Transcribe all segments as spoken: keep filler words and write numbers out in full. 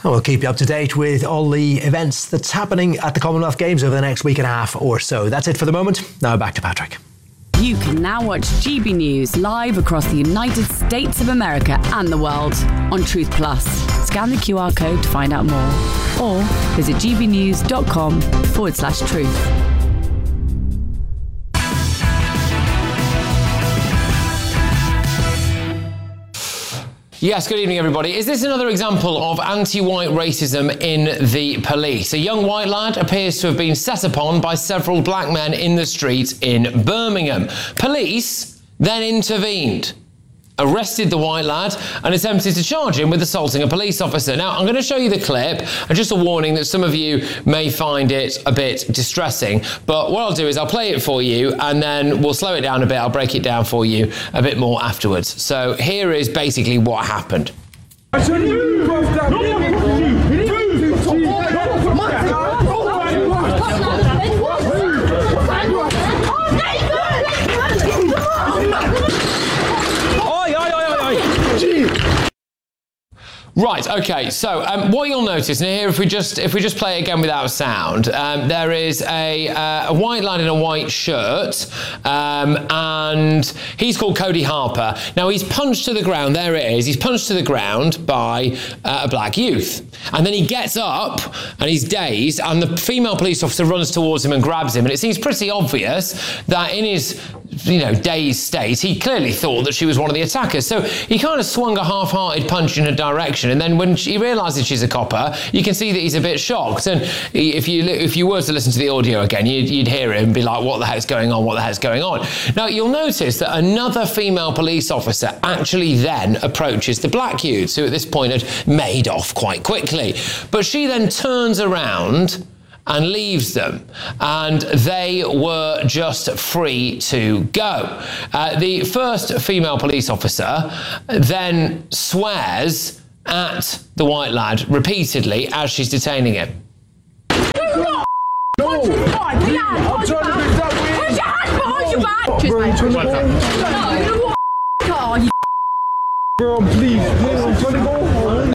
And we'll keep you up to date with all the events that's happening at the Commonwealth Games over the next week and a half or so. That's it for the moment. Now back to Patrick. You can now watch G B News live across the United States of America and the world on Truth Plus. Scan the Q R code to find out more or visit gbnews.com forward slash truth. Yes, good evening, everybody. Is this another example of anti-white racism in the police? A young white lad appears to have been set upon by several black men in the street in Birmingham. Police then intervened, arrested the white lad and attempted to charge him with assaulting a police officer. Now, I'm going to show you the clip, and just a warning that some of you may find it a bit distressing, but what I'll do is I'll play it for you and then we'll slow it down a bit. I'll break it down for you a bit more afterwards. So here is basically what happened. Right, okay, so um, what you'll notice, and here if we just if we just play it again without sound, um, there is a, uh, a white lad in a white shirt, um, and he's called Cody Harper. Now he's punched to the ground, there it is, he's punched to the ground by uh, a black youth. And then he gets up and he's dazed, and the female police officer runs towards him and grabs him, and it seems pretty obvious that in his you know, dazed state, he clearly thought that she was one of the attackers. So he kind of swung a half-hearted punch in her direction, and then when he realises she's a copper, you can see that he's a bit shocked. And if you if you were to listen to the audio again, you'd, you'd hear him be like, what the heck's going on, what the heck's going on? Now, you'll notice that another female police officer actually then approaches the black youths, who at this point had made off quite quickly. But she then turns around and leaves them, and they were just free to go. Uh, the first female police officer then swears at the white lad repeatedly as she's detaining him. No! No! I'm trying to be that way! Put your hands behind your back! Bro, I'm trying to go home. No, car, you bro, please, please, I'm trying to go home.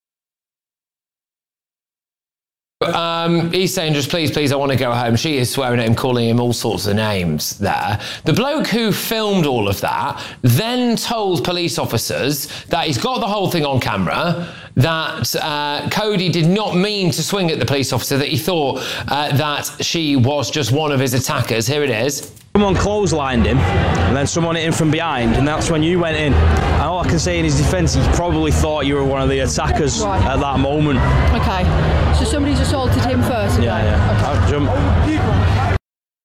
Um, he's saying just please, please, I want to go home. She is swearing at him, calling him all sorts of names there. The bloke who filmed all of that then told police officers that he's got the whole thing on camera, that uh, Cody did not mean to swing at the police officer, that he thought uh, that she was just one of his attackers. Here it is. Someone clotheslined him, and then someone hit him from behind, and that's when you went in. And all I can say in his defence, he probably thought you were one of the attackers right at that moment. Okay, so somebody's assaulted him first? Yeah, yeah. Okay. I'll jump.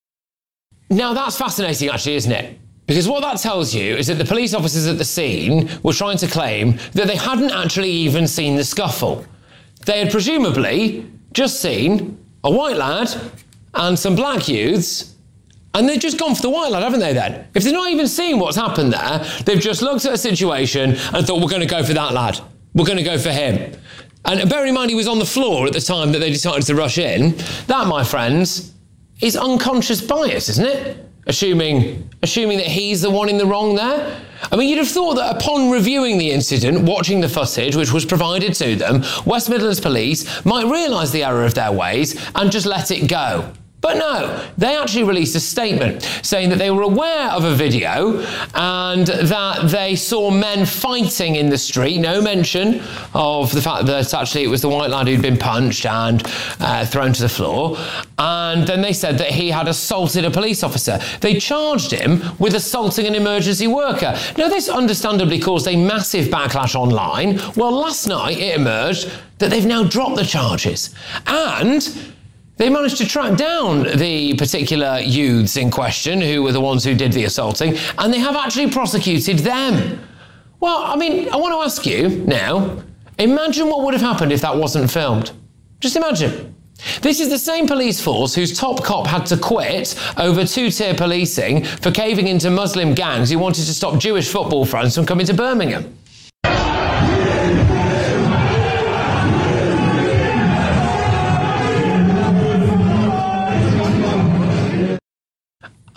Now that's fascinating, actually, isn't it? Because what that tells you is that the police officers at the scene were trying to claim that they hadn't actually even seen the scuffle. They had presumably just seen a white lad and some black youths, and they've just gone for the white lad, haven't they then? If they're not even seeing what's happened there, they've just looked at a situation and thought, we're going to go for that lad. We're going to go for him. And bearing in mind he was on the floor at the time that they decided to rush in, that, my friends, is unconscious bias, isn't it? Assuming, assuming that he's the one in the wrong there. I mean, you'd have thought that upon reviewing the incident, watching the footage which was provided to them, West Midlands Police might realise the error of their ways and just let it go. But no, they actually released a statement saying that they were aware of a video and that they saw men fighting in the street. No mention of the fact that actually it was the white lad who'd been punched and uh, thrown to the floor. And then they said that he had assaulted a police officer. They charged him with assaulting an emergency worker. Now, this understandably caused a massive backlash online. Well, last night it emerged that they've now dropped the charges. And they managed to track down the particular youths in question, who were the ones who did the assaulting, and they have actually prosecuted them. Well, I mean, I want to ask you now, imagine what would have happened if that wasn't filmed. Just imagine. This is the same police force whose top cop had to quit over two-tier policing for caving into Muslim gangs who wanted to stop Jewish football fans from coming to Birmingham.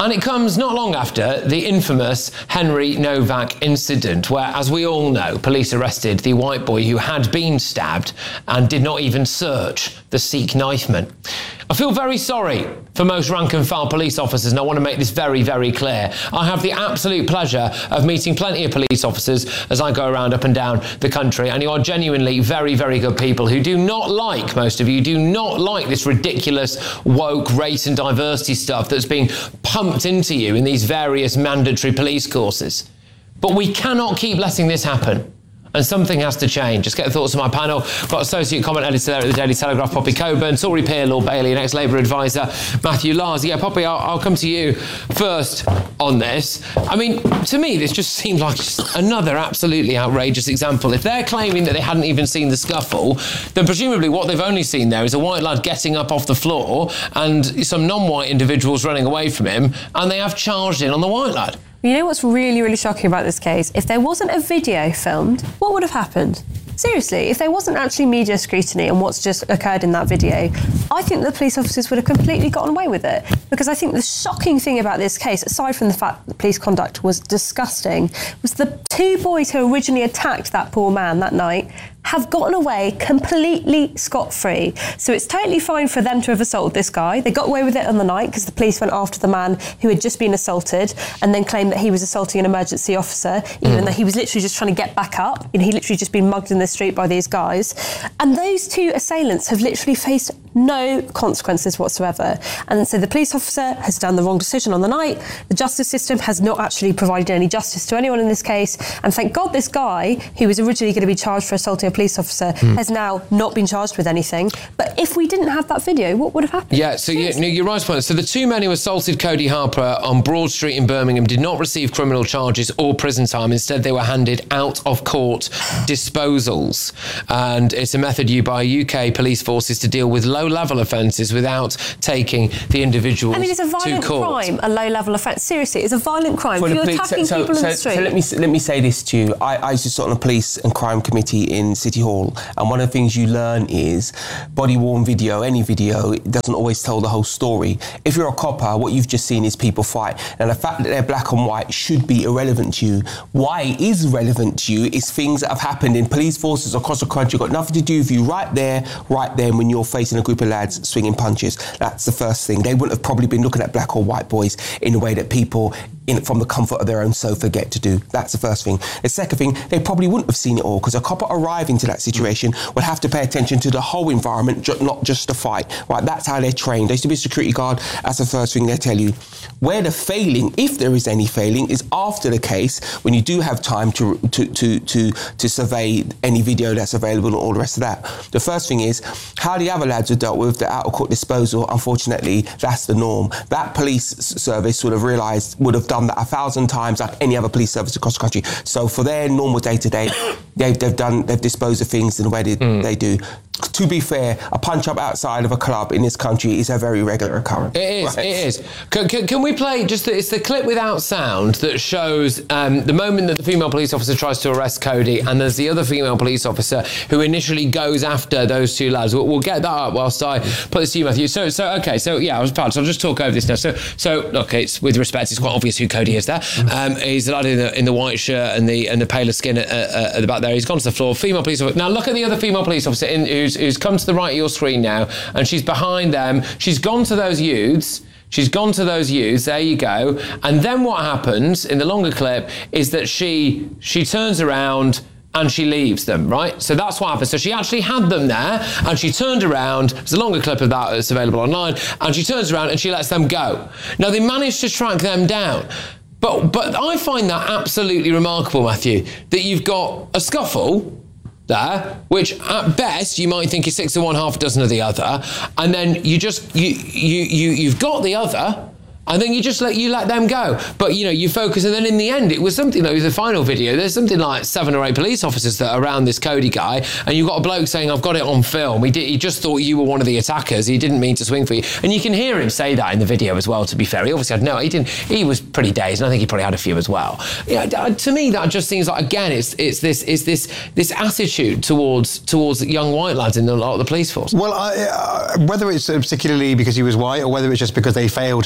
And it comes not long after the infamous Henry Novak incident, where, as we all know, police arrested the white boy who had been stabbed and did not even search the Sikh knifeman. I feel very sorry for most rank and file police officers, and I want to make this very, very clear. I have the absolute pleasure of meeting plenty of police officers as I go around up and down the country, and you are genuinely very, very good people who do not like, most of you, do not like this ridiculous woke race and diversity stuff that's being pumped into you in these various mandatory police courses. But we cannot keep letting this happen. And something has to change. Just get the thoughts of my panel. I've got Associate Comment Editor there at the Daily Telegraph, Poppy Coburn, Tory peer Lord Bailey, and ex-Labour advisor Matthew Lars. Yeah, Poppy, I'll, I'll come to you first on this. I mean, to me, this just seemed like just another absolutely outrageous example. If they're claiming that they hadn't even seen the scuffle, then presumably what they've only seen there is a white lad getting up off the floor and some non-white individuals running away from him, and they have charged in on the white lad. You know what's really, really shocking about this case? If there wasn't a video filmed, what would have happened? Seriously, if there wasn't actually media scrutiny on what's just occurred in that video, I think the police officers would have completely gotten away with it. Because I think the shocking thing about this case, aside from the fact that police conduct was disgusting, was the two boys who originally attacked that poor man that night have gotten away completely scot-free. So it's totally fine for them to have assaulted this guy. They got away with it on the night because the police went after the man who had just been assaulted and then claimed that he was assaulting an emergency officer, even mm. though he was literally just trying to get back up. You know, he literally just been mugged in the street by these guys. And those two assailants have literally faced no consequences whatsoever. And so the police officer has done the wrong decision on the night. The justice system has not actually provided any justice to anyone in this case. And thank God this guy, who was originally going to be charged for assaulting a police officer, mm. has now not been charged with anything. But if we didn't have that video, what would have happened? Yeah, so you, you're right, point. So the two men who assaulted Cody Harper on Broad Street in Birmingham did not receive criminal charges or prison time. Instead, they were handed out-of-court disposals. And it's a method used by U K police forces to deal with low-level offences without taking the individuals to court. I mean, it's a violent crime, a low-level offence. Seriously, it's a violent crime. Well, if you're police, attacking so, people so, in the street... So let me, let me say this to you. I, I used to sit on a police and crime committee in City Hall, and one of the things you learn is body-worn video, any video, it doesn't always tell the whole story. If you're a copper, what you've just seen is people fight. And the fact that they're black and white should be irrelevant to you. Why it is relevant to you is things that have happened in police forces across the country, got nothing to do with you right there, right then when you're facing a group of lads swinging punches. That's the first thing. They wouldn't have probably been looking at black or white boys in the way that people in, from the comfort of their own sofa get to do. That's the first thing. The second thing, they probably wouldn't have seen it all, because a copper arriving to that situation would have to pay attention to the whole environment, ju- not just the fight. Right? That's how they're trained. They used to be a security guard. That's the first thing they tell you. Where the failing, if there is any failing, is after the case, when you do have time to to to to, to survey any video that's available and all the rest of that. The first thing is how the other lads were dealt with, the out-of-court disposal. Unfortunately, that's the norm. That police service would have realised, would have done that a thousand times like any other police service across the country. So for their normal day-to-day, they've, they've done, they've disposed of things in the way they, mm. they do. To be fair, a punch-up outside of a club in this country is a very regular occurrence. It is, right? it is. Can, can, can we play just, the, it's the clip without sound that shows um, the moment that the female police officer tries to arrest Cody, and there's the other female police officer who initially goes after those two lads. We'll, we'll get that up whilst I put this to you, Matthew. So, so okay, so yeah, I was proud, so I'll just talk over this now. So, so look, it's with respect, it's quite obvious who Cody is there. Um, he's the lad in the, in the white shirt and the and the paler skin at, at, at the back there. He's gone to the floor. Female police officer. Now look at the other female police officer in, who's, who's come to the right of your screen now, and she's behind them. She's gone to those youths. She's gone to those youths. There you go. And then what happens in the longer clip is that she she turns around and she leaves them, right? So that's what happened. So she actually had them there, and she turned around. There's a longer clip of that that's available online, and she turns around and she lets them go. Now, they managed to track them down. But but I find that absolutely remarkable, Matthew, that you've got a scuffle there, which at best you might think is six to one, half a dozen of the other, and then you just you you you you've got the other, and then you just let you let them go. But you know, you focus, and then in the end it was something like the final video, there's something like seven or eight police officers that are around this Cody guy, and you've got a bloke saying, I've got it on film. He did, he just thought you were one of the attackers. He didn't mean to swing for you. And you can hear him say that in the video as well, to be fair. He obviously had no, he didn't, he was pretty dazed, and I think he probably had a few as well. Yeah, to me that just seems like, again, it's it's this it's this this attitude towards towards young white lads in a lot of the police force. Well, I, uh, whether it's particularly because he was white, or whether it's just because they failed to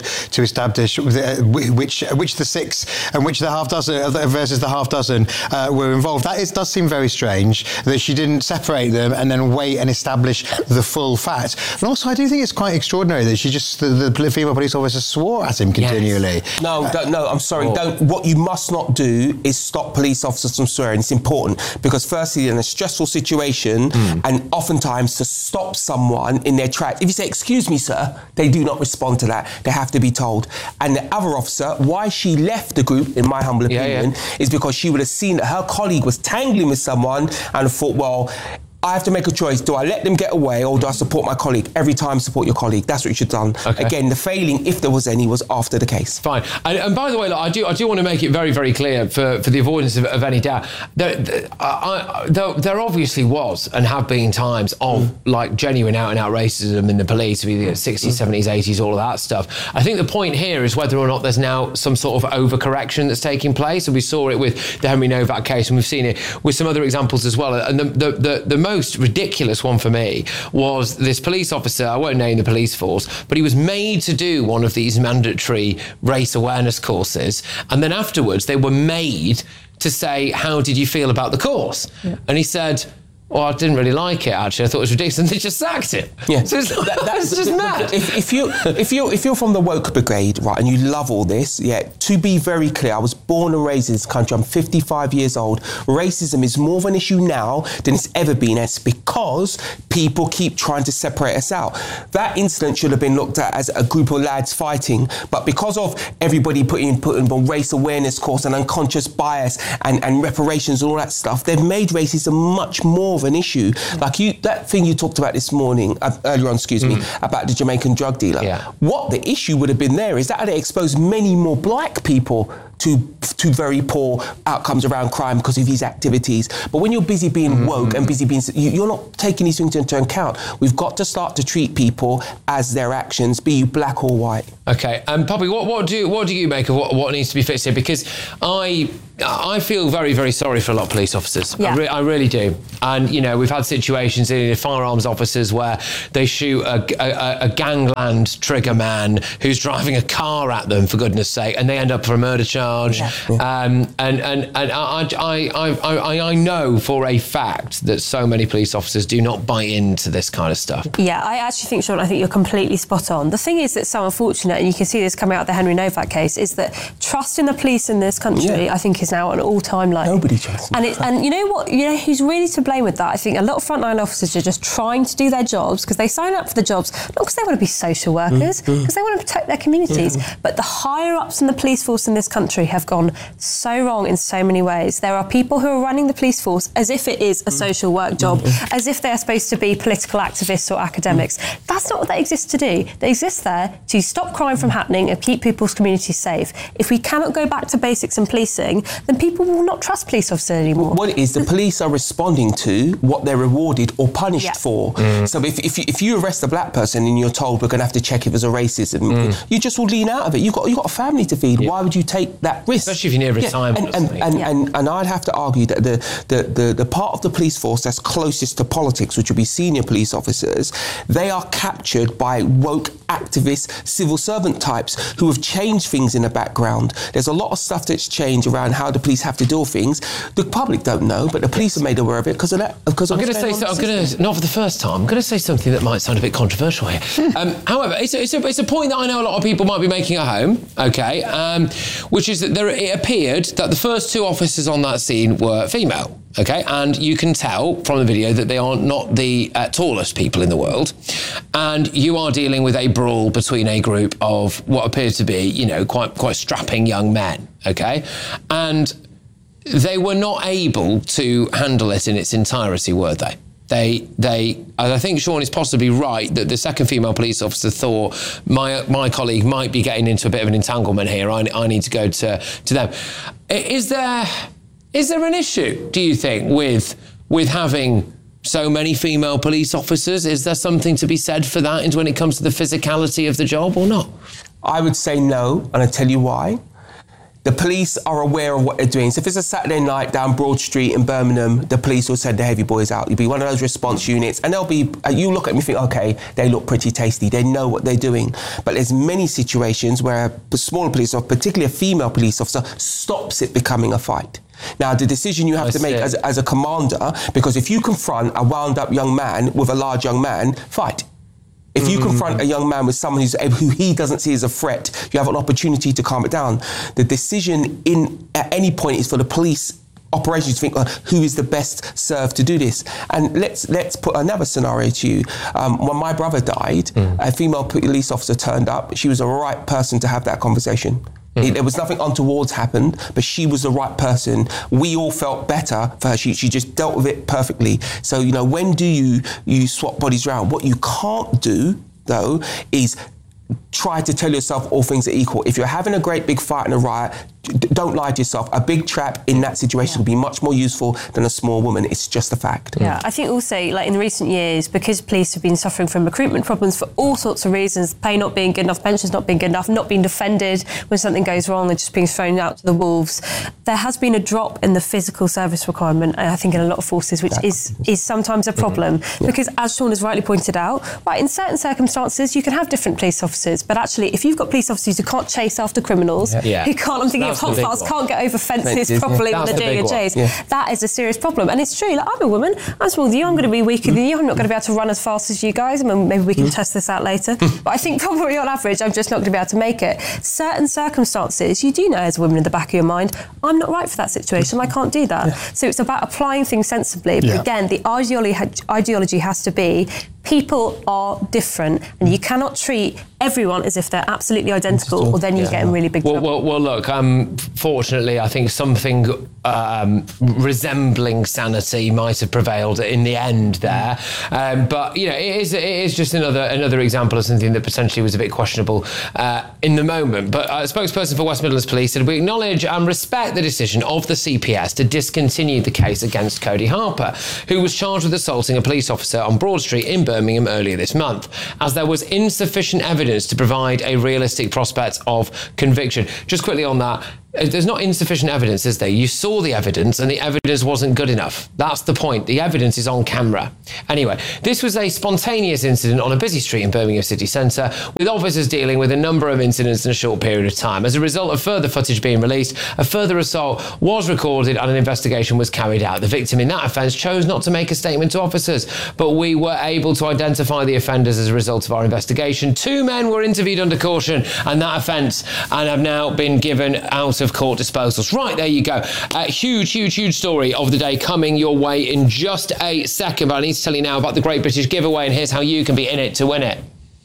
establish which which the six and which the half dozen versus the half dozen uh, were involved. That is, does seem very strange that she didn't separate them and then wait and establish the full facts. And also, I do think it's quite extraordinary that she just, the, the female police officer swore at him continually. Yes. No, don't, no, I'm sorry. Oh. Don't. What you must not do is stop police officers from swearing. It's important because, firstly, in a stressful situation, mm. and oftentimes to stop someone in their tracks, if you say, "Excuse me, sir," they do not respond to that. They have to be told. And the other officer, why she left the group, in my humble opinion, yeah, yeah. is because she would have seen that her colleague was tangling with someone and thought, well, I have to make a choice. Do I let them get away or do I support my colleague? Every time, support your colleague. That's what you should have done. Okay. Again, the failing, if there was any, was after the case. Fine. And, and by the way, look, I do I do want to make it very, very clear for, for the avoidance of, of any doubt. There, there, I, there, there obviously was and have been times of mm. like genuine out-and-out racism in the police, of the sixties, seventies, eighties, all of that stuff. I think the point here is whether or not there's now some sort of overcorrection that's taking place. And we saw it with the Henry Novak case, and we've seen it with some other examples as well. And the the the, the most ridiculous one for me was this police officer, I won't name the police force, but he was made to do one of these mandatory race awareness courses, and then afterwards they were made to say, how did you feel about the course? Yeah. And he said, well, I didn't really like it, actually. I thought it was ridiculous. And they just sacked him. Yeah. So it's, that, that's just mad. If, if, you, if, you're, if you're from the woke brigade, right, and you love all this, yeah, to be very clear, I was born and raised in this country. I'm fifty-five years old. Racism is more of an issue now than it's ever been. It's because people keep trying to separate us out. That incident should have been looked at as a group of lads fighting. But because of everybody putting, putting on race awareness course and unconscious bias and, and reparations and all that stuff, they've made racism much more of an issue. Like you, that thing you talked about this morning, uh, earlier on, excuse mm. me, about the Jamaican drug dealer. Yeah. What the issue would have been there is that they exposed many more black people to to very poor outcomes around crime because of these activities. But when you're busy being mm-hmm. woke and busy being, you, you're not taking these things into account. We've got to start to treat people as their actions, be you black or white. Okay, and um, Poppy, what, what do what do you make of what, what needs to be fixed here? Because I I feel very, very sorry for a lot of police officers. Yeah. I, re- I really do. And, you know, we've had situations in firearms officers where they shoot a, a, a gangland trigger man who's driving a car at them, for goodness sake, and they end up for a murder charge. Yeah. Yeah. Um, and and, and I, I, I, I, I know for a fact that so many police officers do not buy into this kind of stuff. Yeah, I actually think, Sean, I think you're completely spot on. The thing is that's so unfortunate, and you can see this coming out of the Henry Novak case, is that trust in the police in this country, yeah. I think, is now at an all-time low. Nobody trusts and it, and you know what? You know who's really to blame with that? I think a lot of frontline officers are just trying to do their jobs because they sign up for the jobs not because they want to be social workers, because mm-hmm. they want to protect their communities. Yeah. But the higher ups in the police force in this country have gone so wrong in so many ways. There are people who are running the police force as if it is a social work job, mm-hmm. as if they're supposed to be political activists or academics. Mm-hmm. That's not what they exist to do. They exist there to stop crime from happening and keep people's communities safe. If we cannot go back to basics in policing, then people will not trust police officers anymore. What it is, the police are responding to what they're rewarded or punished yeah. for. Mm. So if, if, you, if you arrest a black person and you're told we're going to have to check if there's a racism, mm. you just will lean out of it. You've got, you've got a family to feed. Yeah. Why would you take that risk? Especially if you're near retirement. Yeah. And, and, and, yeah. and, and I'd have to argue that the, the, the, the part of the police force that's closest to politics, which would be senior police officers, they are captured by woke activists, civil servant types who have changed things in the background. There's a lot of stuff that's changed around how the police have to do things. The public don't know, but the police yes. are made aware of it because of that. Because I'm going to say, so, I'm going to not for the first time. I'm going to say something that might sound a bit controversial here. um, however, it's a, it's, a, it's a point that I know a lot of people might be making at home. Okay, um, which is that there it appeared that the first two officers on that scene were female. Okay, and you can tell from the video that they are not the uh, tallest people in the world, and you are dealing with a brawl between a group of what appears to be, you know, quite quite strapping young men. Okay, and they were not able to handle it in its entirety, were they? They, they. I think Sean is possibly right that the second female police officer thought my my colleague might be getting into a bit of an entanglement here. I, I need to go to to them. Is there is there an issue, do you think, with with having so many female police officers? Is there something to be said for that when it comes to the physicality of the job or not? I would say no, and I'll tell you why. The police are aware of what they're doing. So if it's a Saturday night down Broad Street in Birmingham, the police will send the heavy boys out. You'll be one of those response units, and they'll be, you look at them and think, okay, they look pretty tasty. They know what they're doing. But there's many situations where a smaller police officer, particularly a female police officer, stops it becoming a fight. Now, the decision you have I to make as, as a commander, because if you confront a wound-up young man with a large young man, fight. If you mm-hmm. confront a young man with someone who's, who he doesn't see as a threat, you have an opportunity to calm it down. The decision in at any point is for the police operations to think, uh, who is the best served to do this? And let's let's put another scenario to you. Um, when my brother died, mm. a female police officer turned up. She was the right person to have that conversation. Mm. There was nothing untoward happened, but she was the right person. We all felt better for her. She, she just dealt with it perfectly. So, you know, when do you, you swap bodies around? What you can't do, though, is try to tell yourself all things are equal. If you're having a great big fight and a riot, don't lie to yourself. A big trap in that situation yeah. will be much more useful than a small woman. It's just a fact. Yeah, I think also, like in recent years, because police have been suffering from recruitment problems for all sorts of reasons, pay not being good enough, pensions not being good enough, not being defended when something goes wrong, they're just being thrown out to the wolves. There has been a drop in the physical service requirement, I think, in a lot of forces, which is is sometimes a problem. Mm-hmm. Yeah. Because, as Sean has rightly pointed out, right, in certain circumstances, you can have different police officers, but actually, if you've got police officers who can't chase after criminals, yeah. Yeah. who can't, I'm thinking That's of hot files, can't get over fences, fences properly yeah. when they're doing a chase, yeah. that is a serious problem. And it's true, like, I'm a woman, I'm smaller than you, I'm going to be weaker than you, I'm not going to be able to run as fast as you guys. I mean, maybe we can mm. test this out later. But I think probably on average, I'm just not going to be able to make it. Certain circumstances, you do know as a woman in the back of your mind, I'm not right for that situation, I can't do that. Yeah. So it's about applying things sensibly. But yeah. again, the ideology, ideology has to be people are different, and you cannot treat everyone as if they're absolutely identical, or then you yeah. get in really big trouble. Well, well, well look, um, fortunately, I think something um, resembling sanity might have prevailed in the end there. Um, but, you know, it is, it is just another another example of something that potentially was a bit questionable uh, in the moment. But a spokesperson for West Midlands Police said, we acknowledge and respect the decision of the C P S to discontinue the case against Cody Harper, who was charged with assaulting a police officer on Broad Street in Birmingham earlier this month, as there was insufficient evidence to provide a realistic prospect of conviction. Just quickly on that, there's not insufficient evidence, is there? You saw the evidence and the evidence wasn't good enough. That's the point. The evidence is on camera. Anyway, this was a spontaneous incident on a busy street in Birmingham city centre, with officers dealing with a number of incidents in a short period of time. As a result of further footage being released, a further assault was recorded and an investigation was carried out. The victim in that offence chose not to make a statement to officers, but we were able to identify the offenders as a result of our investigation. Two men were interviewed under caution and that offence and have now been given out of court disposals. Right, there you go. A huge, huge, huge story of the day coming your way in just a second, but I need to tell you now about the Great British Giveaway, and here's how you can be in it to win it.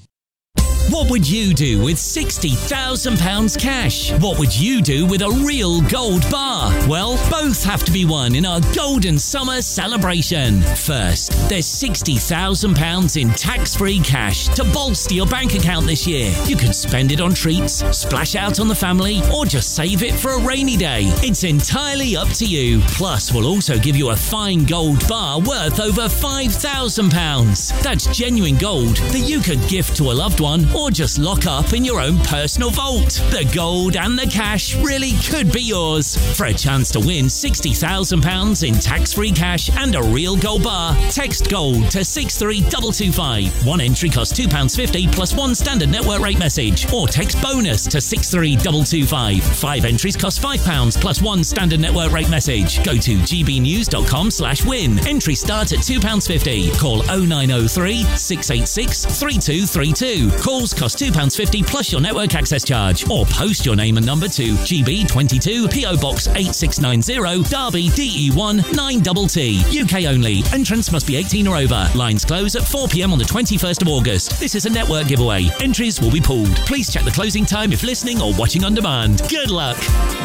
What would you do with sixty thousand pounds cash? What would you do with a real gold bar? Well, both have to be won in our Golden Summer celebration. First, there's sixty thousand pounds in tax-free cash to bolster your bank account this year. You can spend it on treats, splash out on the family, or just save it for a rainy day. It's entirely up to you. Plus, we'll also give you a fine gold bar worth over five thousand pounds. That's genuine gold that you could gift to a loved one or just lock up in your own personal vault. The gold and the cash really could be yours. For a chance to win sixty thousand pounds in tax-free cash and a real gold bar, text GOLD to six three two two five. One entry costs two pounds fifty plus one standard network rate message, or text BONUS to six three two two five. Five entries cost five pounds plus one standard network rate message. Go to gbnews.com slash win. Entries start at two pounds fifty. Call oh nine oh three, six eight six, three two three two. Calls cost two pounds fifty plus your network access charge, or post your name and number to G B twenty-two P O Box eight six nine zero, Derby D E one nine T T. U K only. Entrance must be eighteen or over. Lines close at four p m on the twenty-first of August. This is a network giveaway. Entries will be pooled. Please check the closing time if listening or watching on demand. Good luck.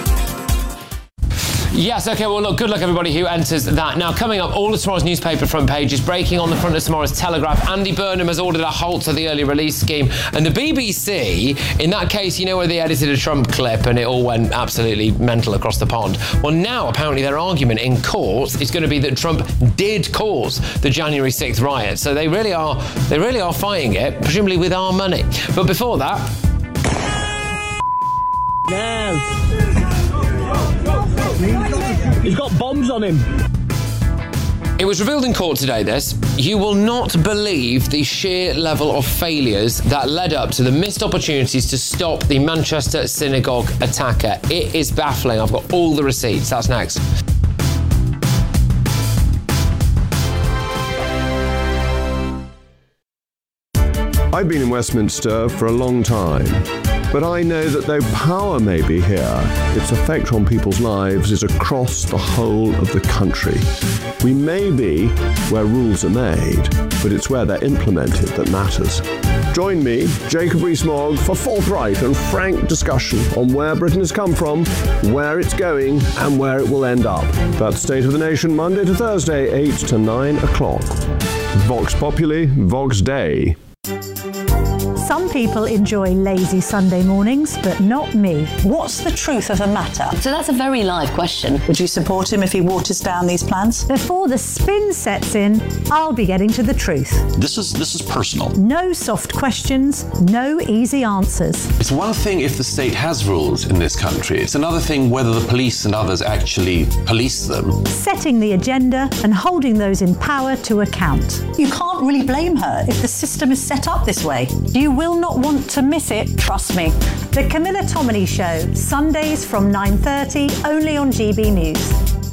Yes, OK, well, look, good luck, everybody who enters that. Now, coming up, all of tomorrow's newspaper front pages, breaking on the front of tomorrow's Telegraph. Andy Burnham has ordered a halt to the early release scheme. And the B B C, in that case, you know, where they edited a Trump clip and it all went absolutely mental across the pond. Well, now, apparently, their argument in court is going to be that Trump did cause the January sixth riot. So they really are, they really are fighting it, presumably with our money. But before that... No. He's got bombs on him. It was revealed in court today, this. You will not believe the sheer level of failures that led up to the missed opportunities to stop the Manchester synagogue attacker. It is baffling. I've got all the receipts. That's next. I've been in Westminster for a long time, but I know that though power may be here, its effect on people's lives is across the whole of the country. We may be where rules are made, but it's where they're implemented that matters. Join me, Jacob Rees-Mogg, for forthright and frank discussion on where Britain has come from, where it's going, and where it will end up. That's State of the Nation, Monday to Thursday, eight to nine o'clock. Vox Populi, Vox Dei. Some people enjoy lazy Sunday mornings, but not me. What's the truth of the matter? So that's a very live question. Would you support him if he waters down these plans? Before the spin sets in, I'll be getting to the truth. This is this is personal. No soft questions, no easy answers. It's one thing if the state has rules in this country. It's another thing whether the police and others actually police them. Setting the agenda and holding those in power to account. You can't really blame her if the system is set up this way. You will not want to miss it, trust me. The Camilla Tominey Show, Sundays from nine thirty, only on G B News.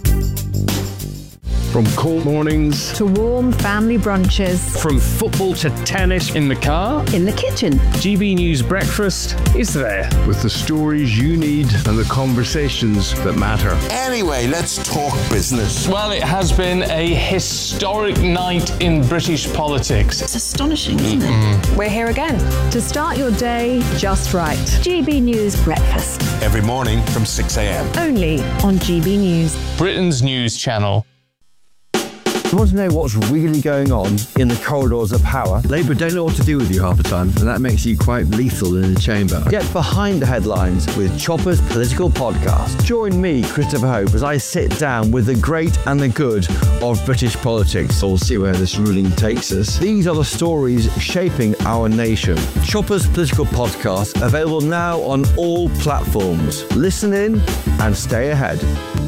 From cold mornings to warm family brunches. From football to tennis in the car. In the kitchen. G B News Breakfast is there. With the stories you need and the conversations that matter. Anyway, let's talk business. Well, it has been a historic night in British politics. It's astonishing, isn't mm-hmm. it? We're here again to start your day just right. G B News Breakfast. Every morning from six a.m. Only on G B News. Britain's news channel. You want to know what's really going on in the corridors of power? Labour don't know what to do with you half the time, and that makes you quite lethal in the chamber. Get behind the headlines with Chopper's Political Podcast. Join me, Christopher Hope, as I sit down with the great and the good of British politics. We'll see where this ruling takes us. These are the stories shaping our nation. Chopper's Political Podcast, available now on all platforms. Listen in and stay ahead.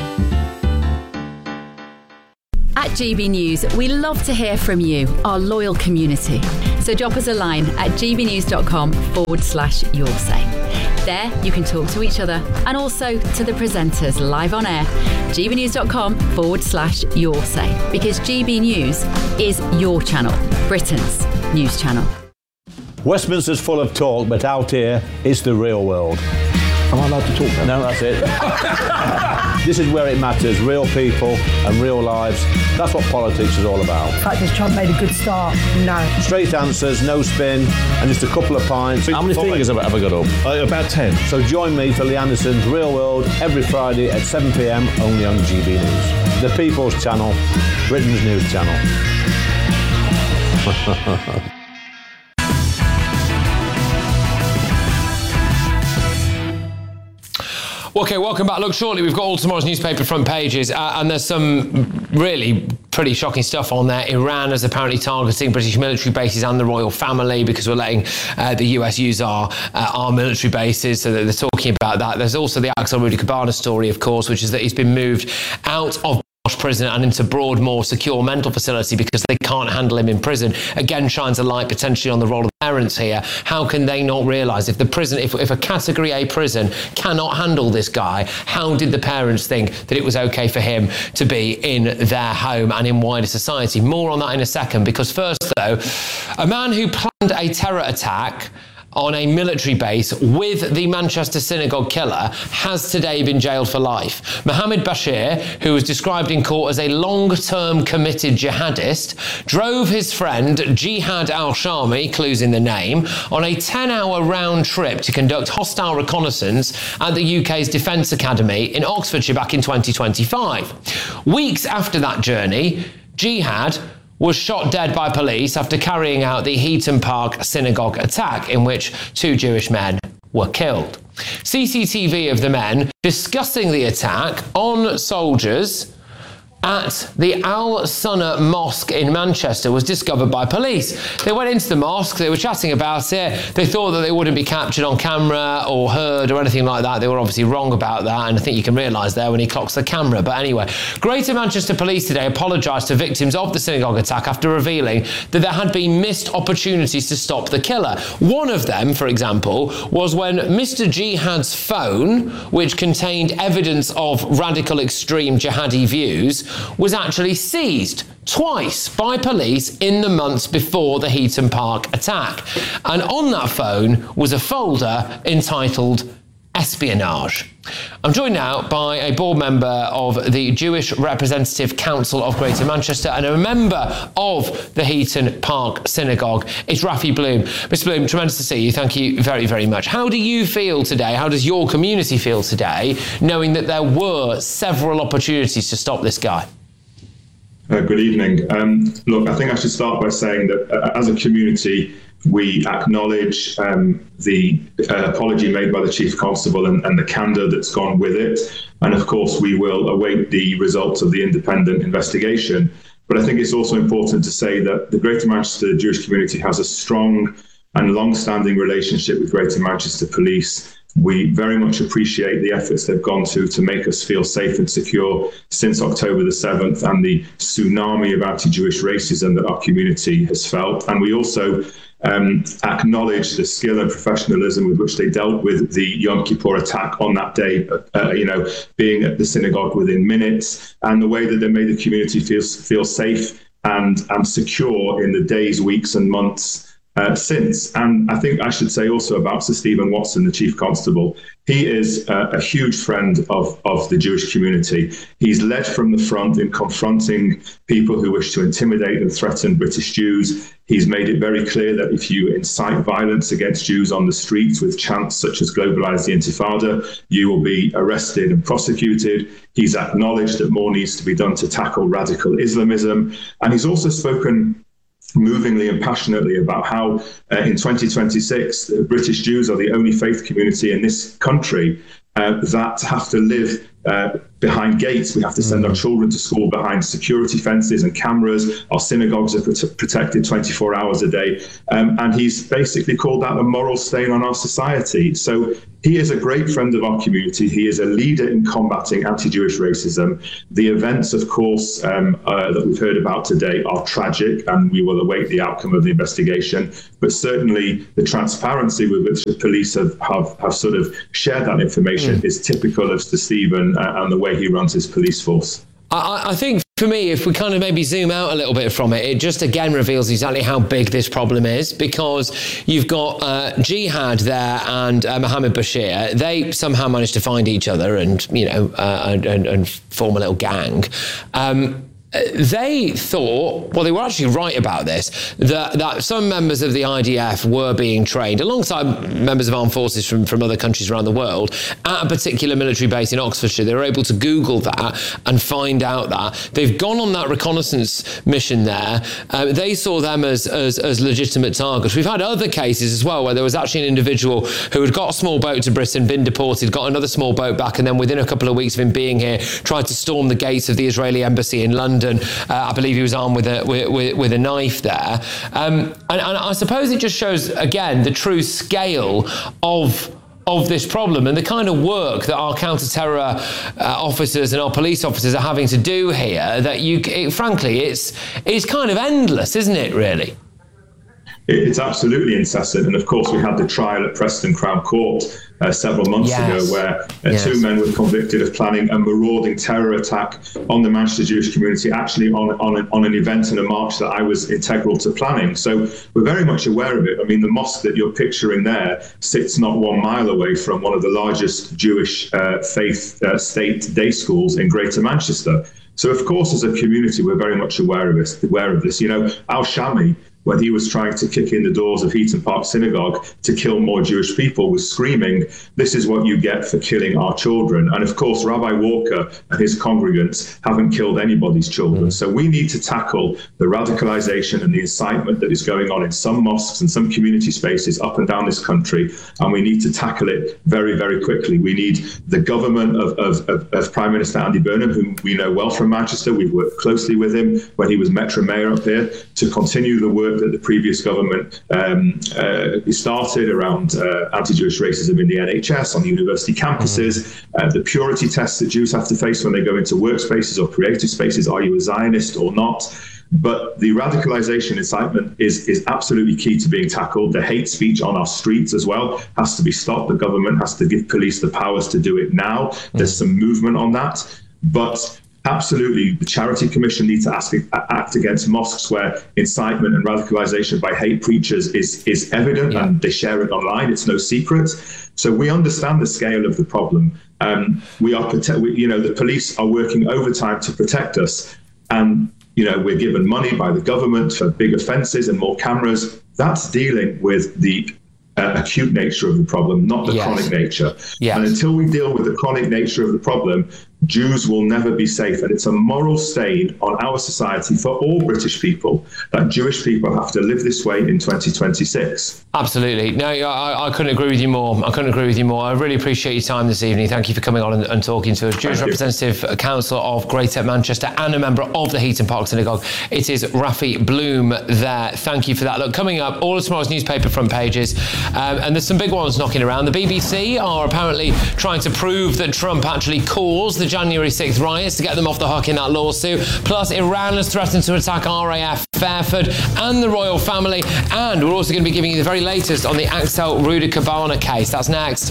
At G B News, we love to hear from you, our loyal community. So drop us a line at gbnews.com forward slash your say. There, you can talk to each other and also to the presenters live on air. gbnews.com forward slash your say. Because G B News is your channel, Britain's news channel. Westminster's full of talk, but out here, it's the real world. Am I allowed to talk now? No, that's it. This is where it matters, real people and real lives. That's what politics is all about. In fact, has Trump made a good start? No. Straight answers, no spin, and just a couple of pints. How many Five. fingers have I got up? Uh, about ten. So join me for Lee Anderson's Real World every Friday at seven p.m. only on G B News. The People's Channel, Britain's news channel. Okay, welcome back. Look, shortly we've got all tomorrow's newspaper front pages, uh, and there's some really pretty shocking stuff on there. Iran is apparently targeting British military bases and the royal family because we're letting uh, the U S use our uh, our military bases, so that they're talking about that. There's also the Axel Rudy Cabana story, of course, which is that he's been moved out of prison and into Broadmoor secure mental facility because they can't handle him in prison. Again, shines a light potentially on the role of parents here. How can they not realise if the prison, if, if a category A prison cannot handle this guy, how did the parents think that it was okay for him to be in their home and in wider society? More on that in a second, because first though, a man who planned a terror attack on a military base with the Manchester synagogue killer has today been jailed for life. Mohammed Bashir, who was described in court as a long-term committed jihadist, drove his friend Jihad al-Shami, clues in the name, on a ten-hour round trip to conduct hostile reconnaissance at the U K's Defence Academy in Oxfordshire back in twenty twenty-five. Weeks after that journey, Jihad was shot dead by police after carrying out the Heaton Park synagogue attack, in which two Jewish men were killed. C C T V of the men discussing the attack on soldiers at the Al-Sunnah Mosque in Manchester was discovered by police. They went into the mosque, they were chatting about it, they thought that they wouldn't be captured on camera or heard or anything like that. They were obviously wrong about that, and I think you can realise there when he clocks the camera. But anyway, Greater Manchester Police today apologised to victims of the synagogue attack after revealing that there had been missed opportunities to stop the killer. One of them, for example, was when Mister Jihad's phone, which contained evidence of radical extreme jihadi views, was actually seized twice by police in the months before the Heaton Park attack. And on that phone was a folder entitled Espionage. I'm joined now by a board member of the Jewish Representative Council of Greater Manchester and a member of the Heaton Park Synagogue. It's Rafi Bloom. Mister Bloom, tremendous to see you. Thank you very, very much. How do you feel today? How does your community feel today, knowing that there were several opportunities to stop this guy? Uh, good evening. Um, look, I think I should start by saying that uh, as a community, we acknowledge um, the uh, apology made by the Chief Constable and, and the candour that's gone with it. And of course, we will await the results of the independent investigation. But I think it's also important to say that the Greater Manchester Jewish community has a strong and long-standing relationship with Greater Manchester Police. We very much appreciate the efforts they've gone to to make us feel safe and secure since October the seventh and the tsunami of anti-Jewish racism that our community has felt. And we also um, acknowledge the skill and professionalism with which they dealt with the Yom Kippur attack on that day, uh, you know, being at the synagogue within minutes, and the way that they made the community feel, feel safe and, and secure in the days, weeks and months Uh, since. And I think I should say also about Sir Stephen Watson, the Chief Constable. He is uh, a huge friend of, of the Jewish community. He's led from the front in confronting people who wish to intimidate and threaten British Jews. He's made it very clear that if you incite violence against Jews on the streets with chants such as Globalise the Intifada, you will be arrested and prosecuted. He's acknowledged that more needs to be done to tackle radical Islamism. And he's also spoken movingly and passionately about how uh, in twenty twenty-six, the British Jews are the only faith community in this country uh, that have to live uh, behind gates. We have to send our children to school behind security fences and cameras. Our synagogues are prote- protected twenty-four hours a day. Um, and he's basically called that a moral stain on our society. So he is a great friend of our community. He is a leader in combating anti-Jewish racism. The events, of course, um, uh, that we've heard about today are tragic, and we will await the outcome of the investigation. But certainly the transparency with which the police have, have, have sort of shared that information mm. is typical of Sir Stephen uh, and the way he runs his police force. I, I think for me, if we kind of maybe zoom out a little bit from it, it just again reveals exactly how big this problem is, because you've got uh, Jihad there and uh, Mohammed Bashir. They somehow managed to find each other and, you know, uh, and, and, and form a little gang. Um, They thought, well, they were actually right about this, that, that some members of the I D F were being trained alongside members of armed forces from, from other countries around the world at a particular military base in Oxfordshire. They were able to Google that and find out that. They've gone on that reconnaissance mission there. Uh, they saw them as, as, as legitimate targets. We've had other cases as well where there was actually an individual who had got a small boat to Britain, been deported, got another small boat back, and then within a couple of weeks of him being here, tried to storm the gates of the Israeli embassy in London. Uh, I believe he was armed with a with, with a knife there, um, and, and I suppose it just shows again the true scale of of this problem and the kind of work that our counter-terror uh, officers and our police officers are having to do here. That you, it, frankly, it's it's kind of endless, isn't it? Really. It's absolutely incessant. And of course, we had the trial at Preston Crown Court uh, several months yes. ago where uh, yes. two men were convicted of planning a marauding terror attack on the Manchester Jewish community, actually on, on, an, on an event and a march that I was integral to planning. So we're very much aware of it. I mean, the mosque that you're picturing there sits not one mile away from one of the largest Jewish uh, faith uh, state day schools in Greater Manchester. So, of course, as a community, we're very much aware of this. Aware of this. You know, Al Shami when he was trying to kick in the doors of Heaton Park Synagogue to kill more Jewish people, was screaming, "This is what you get for killing our children." And of course, Rabbi Walker and his congregants haven't killed anybody's children. So we need to tackle the radicalization and the incitement that is going on in some mosques and some community spaces up and down this country, and we need to tackle it very, very quickly. We need the government of, of, of, of Prime Minister Andy Burnham, whom we know well from Manchester. We've worked closely with him when he was Metro Mayor up here, to continue the work that the previous government um, uh, started around uh, anti-Jewish racism in the N H S, on the university campuses, uh, the purity tests that Jews have to face when they go into workspaces or creative spaces. Are you a Zionist or not? But the radicalization incitement is, is absolutely key to being tackled. The hate speech on our streets as well has to be stopped. The government has to give police the powers to do it now. There's some movement on that. But absolutely, the Charity Commission needs to ask, act against mosques where incitement and radicalization by hate preachers is, is evident, yeah. and they share it online. It's no secret. So we understand the scale of the problem. Um, we are, prote- we, you know, the police are working overtime to protect us. And you know, we're given money by the government for big offences and more cameras. That's dealing with the uh, acute nature of the problem, not the yes. chronic nature. Yes. And until we deal with the chronic nature of the problem, Jews will never be safe. And it's a moral stain on our society for all British people that Jewish people have to live this way in twenty twenty-six. Absolutely. No, I, I couldn't agree with you more. I couldn't agree with you more. I really appreciate your time this evening. Thank you for coming on and, and talking to us. Jewish Thank Representative, you. Council of Greater Manchester, and a member of the Heaton Park Synagogue. It is Rafi Bloom there. Thank you for that. Look, coming up, all of tomorrow's newspaper front pages, um, and there's some big ones knocking around. The B B C are apparently trying to prove that Trump actually caused the January sixth riots to get them off the hook in that lawsuit. Plus, Iran has threatened to attack R A F, Fairford and the royal family. And we're also going to be giving you the very latest on the Axel Rudy Cabana case. That's next.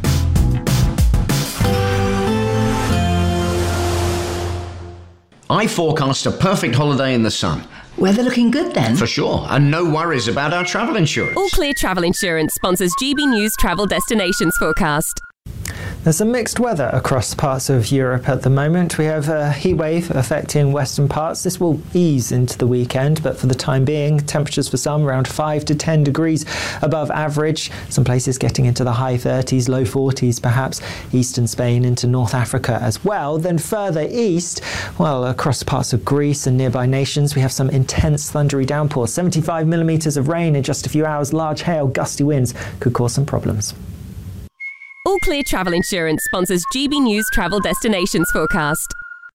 I forecast a perfect holiday in the sun. Weather looking good then? For sure, and no worries about our travel insurance. All Clear Travel Insurance sponsors G B News Travel Destinations Forecast. There's some mixed weather across parts of Europe at the moment. We have a heat wave affecting western parts. This will ease into the weekend, but for the time being, temperatures for some around five to ten degrees above average. Some places getting into the high thirties, low forties perhaps. Eastern Spain into North Africa as well. Then further east, well, across parts of Greece and nearby nations, we have some intense thundery downpours. seventy-five millimetres of rain in just a few hours. Large hail, gusty winds could cause some problems. All Clear Travel Insurance sponsors G B News Travel Destinations Forecast.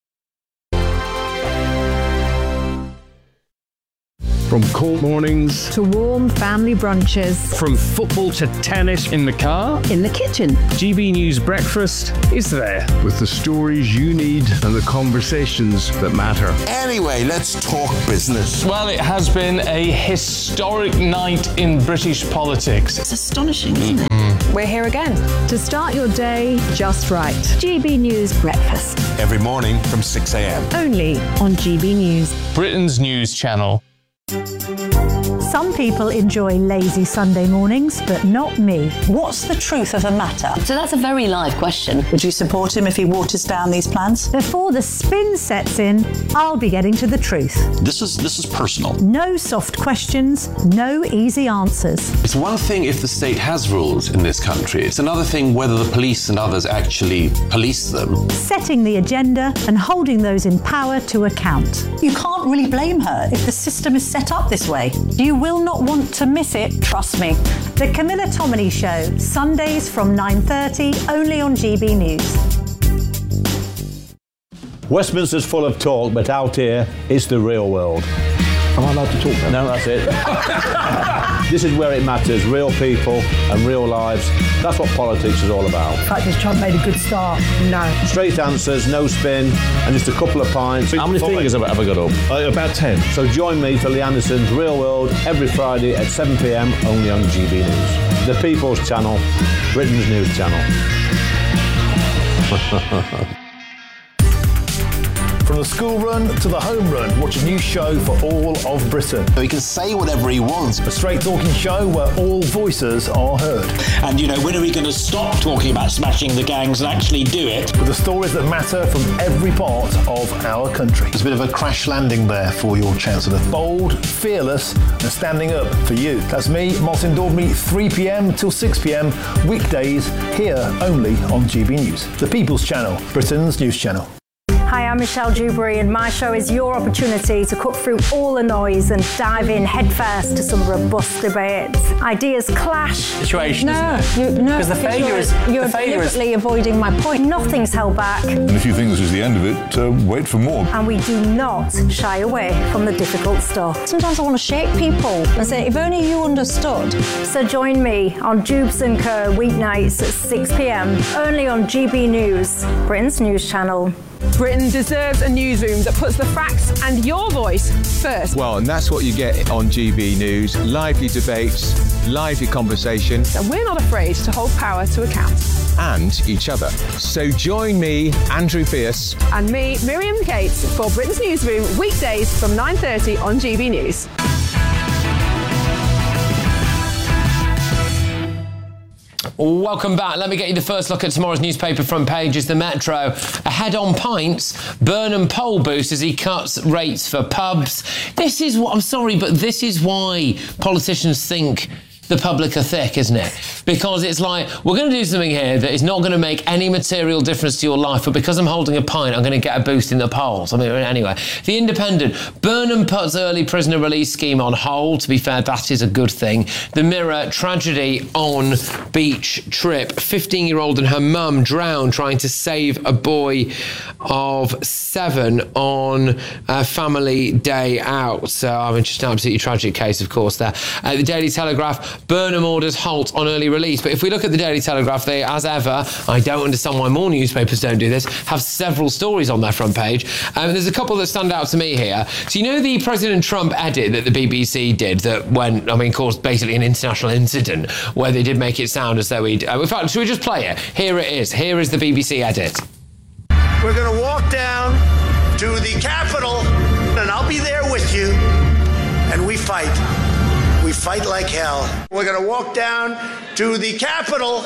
From cold mornings to warm family brunches, from football to tennis in the car, in the kitchen, G B News Breakfast is there with the stories you need and the conversations that matter. Anyway, let's talk business. Well, it has been a historic night in British politics. It's astonishing, isn't it? Mm. We're here again to start your day just right. G B News Breakfast. Every morning from six a.m. Only on G B News. Britain's news channel. Some people enjoy lazy Sunday mornings, but not me. What's the truth of the matter? So that's a very live question. Would you support him if he waters down these plans? Before the spin sets in, I'll be getting to the truth. This is this is personal. No soft questions, no easy answers. It's one thing if the state has rules in this country. It's another thing whether the police and others actually police them. Setting the agenda and holding those in power to account. You can't really blame her if the system is set up this way. You will not want to miss it, trust me. The Camilla Tominey Show, Sundays from nine thirty, only on G B News. Westminster's full of talk, but out here, it's the real world. Am I allowed to talk then? No, that's it. This is where it matters, real people and real lives. That's what politics is all about. The fact has Trump made a good start? No. Straight answers, no spin, and just a couple of pints. How many Five. fingers have I ever got up? Uh, about ten. So join me for Lee Anderson's Real World every Friday at seven p.m. only on G B News. The People's Channel, Britain's news channel. From the school run to the home run, watch a new show for all of Britain. He can say whatever he wants. A straight-talking show where all voices are heard. And, you know, when are we going to stop talking about smashing the gangs and actually do it? With the stories that matter from every part of our country. There's a bit of a crash landing there for your Chancellor. Bold, fearless and standing up for you. That's me, Martin Daubney, three p.m. till six p.m. weekdays here only on G B News. The People's Channel, Britain's news channel. Hi, I'm Michelle Dewberry, and my show is your opportunity to cut through all the noise and dive in headfirst to some robust debates. Ideas clash. Situation, no, isn't it? You, no, because the failure you're, is you're the failure deliberately is... avoiding my point. Nothing's held back. And if you think this is the end of it, uh, wait for more. And we do not shy away from the difficult stuff. Sometimes I want to shake people and say, if only you understood. So join me on Jubes and Co weeknights at six p.m. only on G B News, Britain's news channel. Britain deserves a newsroom that puts the facts and your voice first. Well, and that's what you get on G B News. Lively debates, lively conversation. And we're not afraid to hold power to account. And each other. So join me, Andrew Pierce. And me, Miriam Cates, for Britain's Newsroom, weekdays from nine thirty on G B News. Welcome back. Let me get you the first look at tomorrow's newspaper front pages. The Metro. Ahead on pints, Burnham poll boost as he cuts rates for pubs. This is what, I'm sorry, but this is why politicians think the public are thick, isn't it? Because it's like, we're going to do something here that is not going to make any material difference to your life, but because I'm holding a pint, I'm going to get a boost in the polls. I mean, anyway. The Independent. Burnham puts early prisoner release scheme on hold. To be fair, that is a good thing. The Mirror. Tragedy on beach trip. fifteen-year-old and her mum drowned trying to save a boy of seven on a family day out. So, I mean, just an absolutely tragic case, of course, there. Uh, the Daily Telegraph. Burnham orders halt on early release. But if we look at the Daily Telegraph, they, as ever, I don't understand why more newspapers don't do this, have several stories on their front page. Um, there's a couple that stand out to me here. So you know the President Trump edit that the B B C did that went, I mean, caused basically an international incident where they did make it sound as though we'd... Uh, in fact, should we just play it? Here it is. Here is the B B C edit. We're going to walk down to the Capitol, and I'll be there with you, and we fight. We fight like hell. We're going to walk down to the Capitol,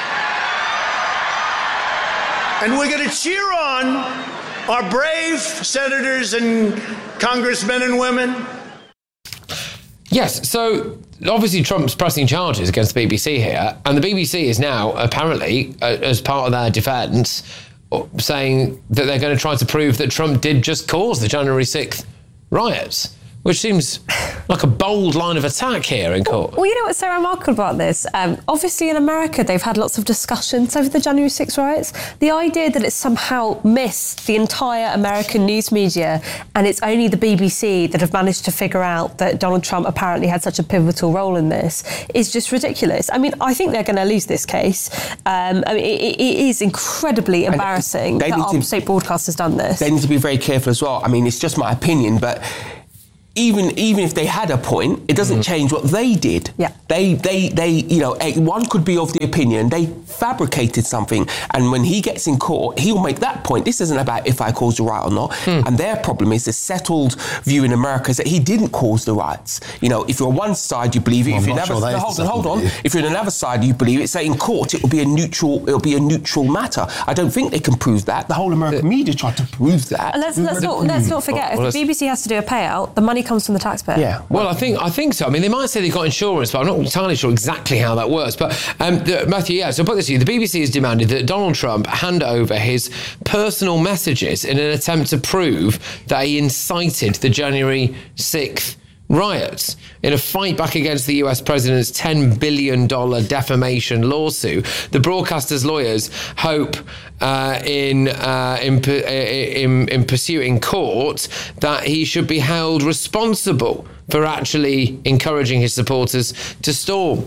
and we're going to cheer on our brave senators and congressmen and women. Yes, so obviously Trump's pressing charges against the B B C here, and the B B C is now apparently, uh, as part of their defence, saying that they're going to try to prove that Trump did just cause the January sixth riots. Which seems like a bold line of attack here in court. Well, you know what's so remarkable about this? Um, obviously, in America, they've had lots of discussions over the January sixth riots. The idea that it's somehow missed the entire American news media and it's only the B B C that have managed to figure out that Donald Trump apparently had such a pivotal role in this is just ridiculous. I mean, I think they're going to lose this case. Um, I mean, it, it is incredibly embarrassing that our state broadcast has done this. They need to be very careful as well. I mean, it's just my opinion, but... Even even if they had a point, it doesn't mm. change what they did. Yeah. They, they, they, you know, one could be of the opinion they fabricated something, and when he gets in court, he'll make that point. This isn't about if I caused the riot or not. Mm. And their problem is the settled view in America is that he didn't cause the riots. You know, if you're on one side, you believe it. Well, if you're another, sure no, hold on, hold on. If you're on another side, you believe it. Say in court, it will be a neutral. It'll be a neutral matter. I don't think they can prove that. The whole American uh, media tried to prove that. Let's, let's not let's not forget. Well, if the B B C has to do a payout, the money comes from the taxpayer. Yeah. Well, I think I think so. I mean, they might say they've got insurance, but I'm not entirely sure exactly how that works. But um, the, Matthew, yeah. So I'll put this to you: the B B C has demanded that Donald Trump hand over his personal messages in an attempt to prove that he incited the January sixth riots in a fight back against the U S president's ten billion dollars defamation lawsuit. The broadcaster's lawyers hope uh, in, uh, in, in, in pursuing court that he should be held responsible for actually encouraging his supporters to storm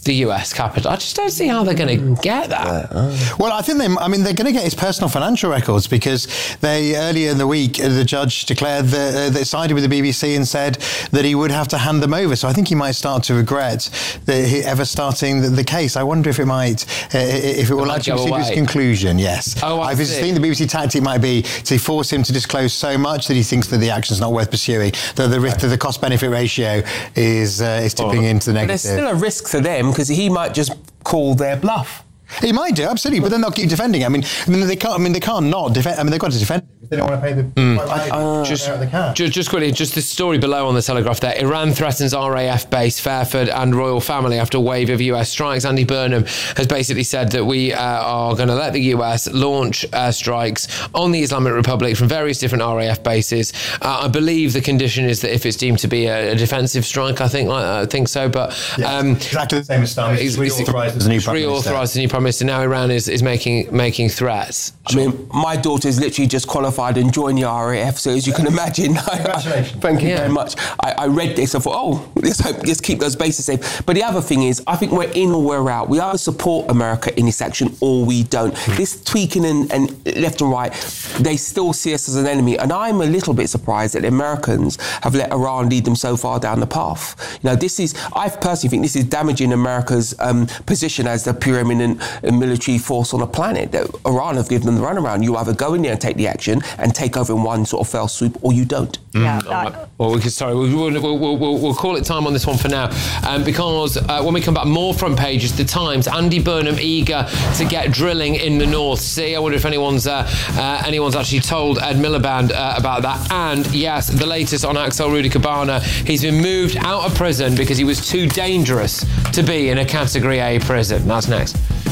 the U S Capitol. I just don't see how they're going to get that. Well, I think they, I mean, they're going to get his personal financial records because they, earlier in the week, the judge declared that uh, they sided with the B B C and said that he would have to hand them over. So I think he might start to regret that he ever starting the, the case. I wonder if it might, uh, if it will actually see this conclusion, yes. Oh, I, I think the B B C tactic might be to force him to disclose so much that he thinks that the action's not worth pursuing, that the, right. the cost-benefit ratio is, uh, is tipping oh. into the negative. But there's still a risk for them because he might just call their bluff. He might do, absolutely, but then they'll keep defending. I mean, I mean, they can't. I mean, they can't not defend. I mean, they've got to defend. They don't want to pay the. Mm. Uh, just, just, just quickly, just this story below on the Telegraph there. Iran threatens R A F base, Fairford and royal family after a wave of U S strikes. Andy Burnham has basically said that we uh, are going to let the U S launch uh, strikes on the Islamic Republic from various different R A F bases. Uh, I believe the condition is that if it's deemed to be a, a defensive strike, I think, I think so. But um, yeah, exactly the same as Stam. He's reauthorised as a new prime minister. Reauthorised as a new prime minister. Now Iran is, is making making threats. I mean, my daughter's literally just qualified and joined the R A F, so as you can imagine, congratulations. I, thank you yeah. very much. I, I read this, I thought, oh, let's hope, let's keep those bases safe. But the other thing is, I think we're in or we're out. We either support America in this action or we don't. Mm. This tweaking and, and left and right, they still see us as an enemy, and I'm a little bit surprised that the Americans have let Iran lead them so far down the path. You know, this is, I personally think this is damaging America's um, position as the preeminent military force on the planet. That Iran have given them the runaround. You either go in there and take the action and take over in one sort of fell swoop, or you don't. Yeah. Mm. Right. Well, we can, sorry, we'll, we'll, we'll, we'll, we'll call it time on this one for now, um, because uh, when we come back, more front pages. The Times, Andy Burnham eager to get drilling in the North Sea. I wonder if anyone's uh, uh, anyone's actually told Ed Miliband uh, about that. And yes, the latest on Axel Rudy Cabana. He's been moved out of prison because he was too dangerous to be in a Category A prison. That's next.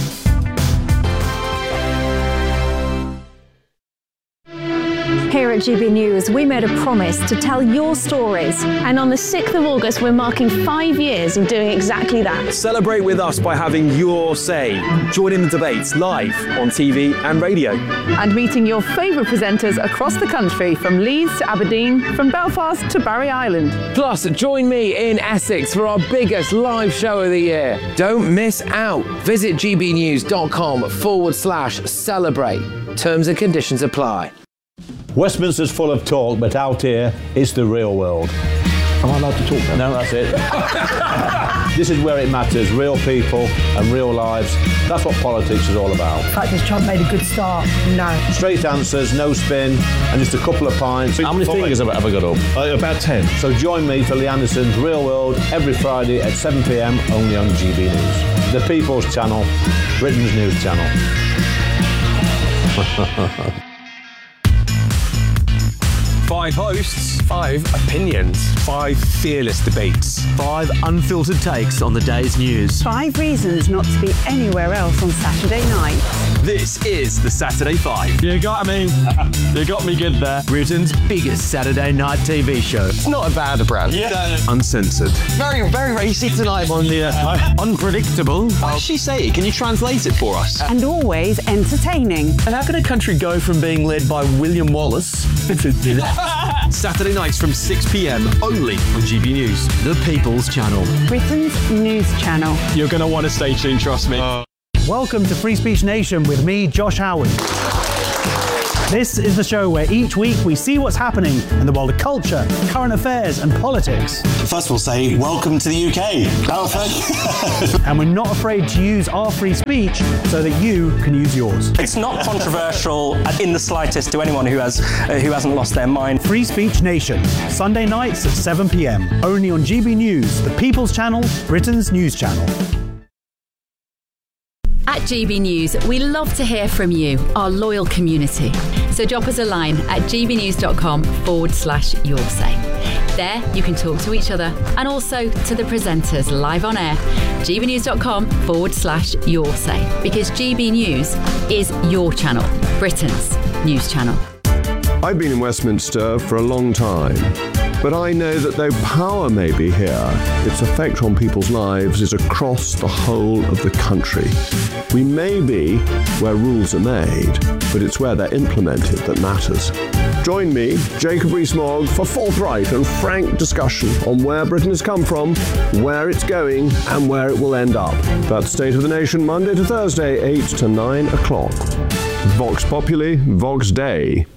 Here at G B News, we made a promise to tell your stories. And on the sixth of August, we're marking five years of doing exactly that. Celebrate with us by having your say. Join in the debates live on T V and radio. And meeting your favourite presenters across the country, from Leeds to Aberdeen, from Belfast to Barry Island. Plus, join me in Essex for our biggest live show of the year. Don't miss out. Visit gbnews.com forward slash celebrate. Terms and conditions apply. Westminster's full of talk, but out here, it's the real world. Am I allowed to talk now? No, that's it. This is where it matters, real people and real lives. That's what politics is all about. The fact is Trump made a good start, no. Straight answers, no spin, and just a couple of pints. How many fingers have I got up? Uh, about ten. So join me for Lee Anderson's Real World every Friday at seven p m only on G B News. The People's Channel, Britain's news channel. Five hosts, five opinions, five fearless debates, five unfiltered takes on the day's news. Five reasons not to be anywhere else on Saturday night. This is the Saturday Five. You got me. You got me good there. Britain's biggest Saturday night T V show. It's not a bad brand. Yeah. Uncensored. Very, very racy tonight on the uh, unpredictable. What does she say? Can you translate it for us? And always entertaining. And how can a country go from being led by William Wallace to Saturday nights from six p m only on G B News. The People's Channel. Britain's news channel. You're going to want to stay tuned, trust me. Uh. Welcome to Free Speech Nation with me, Josh Howard. This is the show where each week we see what's happening in the world of culture, current affairs and politics. First we'll say, welcome to the U K. And we're not afraid to use our free speech so that you can use yours. It's not controversial in the slightest to anyone who, has, uh, who hasn't lost their mind. Free Speech Nation, Sunday nights at seven p m, only on G B News, the People's Channel, Britain's news channel. At G B News, we love to hear from you, our loyal community. So drop us a line at gbnews.com forward slash your say. There, you can talk to each other and also to the presenters live on air. gbnews.com forward slash your say. Because G B News is your channel, Britain's news channel. I've been in Westminster for a long time. But I know that though power may be here, its effect on people's lives is across the whole of the country. We may be where rules are made, but it's where they're implemented that matters. Join me, Jacob Rees-Mogg, for forthright and frank discussion on where Britain has come from, where it's going, and where it will end up. That's State of the Nation, Monday to Thursday, eight to nine o'clock. Vox Populi, Vox Dei.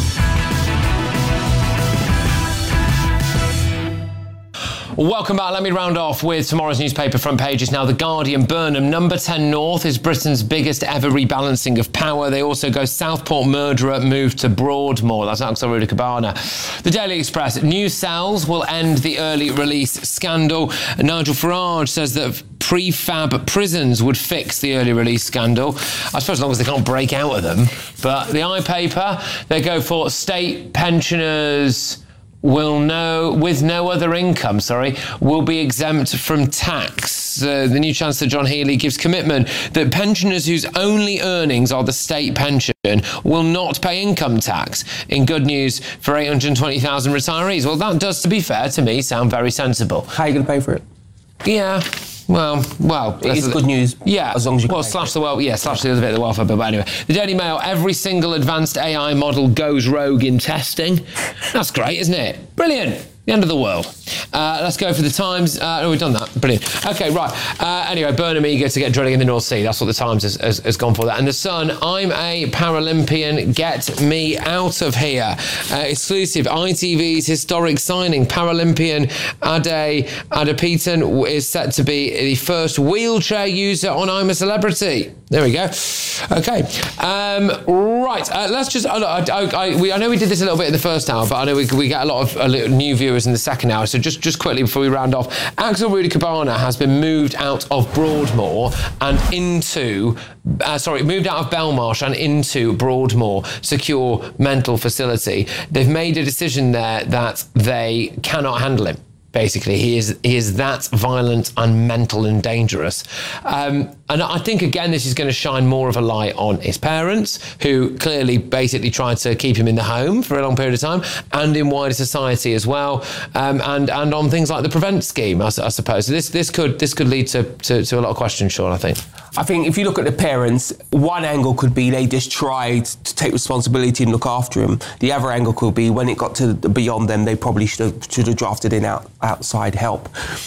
Welcome back. Let me round off with tomorrow's newspaper front pages. Now, The Guardian, Burnham, number ten North is Britain's biggest ever rebalancing of power. They also go Southport murderer moved to Broadmoor. That's Axel Rudikabana. The Daily Express, new cells will end the early release scandal. Nigel Farage says that prefab prisons would fix the early release scandal. I suppose as long as they can't break out of them. But the iPaper, they go for state pensioners will no, with no other income, sorry, will be exempt from tax. Uh, the new Chancellor John Healey gives commitment that pensioners whose only earnings are the state pension will not pay income tax. In good news for eight hundred twenty thousand retirees. Well, that does, to be fair to me, sound very sensible. How are you going to pay for it? Yeah. Well, well, it is good news. Yeah, as long as you well, slash the well, yeah, slash the other bit of the welfare bill. But anyway, the Daily Mail: every single advanced A I model goes rogue in testing. That's great, isn't it? Brilliant. The end of the world. Uh, let's go for the Times. Uh, oh, we've done that. Brilliant. Okay, right. Uh, anyway, Burnham eager to get drilling in the North Sea. That's what the Times has, has, has gone for that. And the Sun, I'm a Paralympian. Get me out of here. Uh, exclusive. I T V's historic signing. Paralympian Ade Adepitan is set to be the first wheelchair user on I'm a Celebrity. There we go. Okay. Um, right. Uh, let's just... I, I, I, we, I know we did this a little bit in the first hour, but I know we, we get a lot of uh, new viewers in the second hour. So just, just quickly before we round off, Axel Rudikabana has been moved out of Broadmoor and into... Uh, sorry, moved out of Belmarsh and into Broadmoor Secure Mental Facility. They've made a decision there that they cannot handle him. Basically, he is he is that violent and mental and dangerous. Um, and I think, again, this is going to shine more of a light on his parents, who clearly basically tried to keep him in the home for a long period of time, and in wider society as well, um, and and on things like the Prevent scheme, I, I suppose. So this this could this could lead to, to, to a lot of questions, Sean, I think. I think if you look at the parents, one angle could be they just tried to take responsibility and look after him. The other angle could be when it got to beyond them, they probably should have, should have drafted in out, outside help.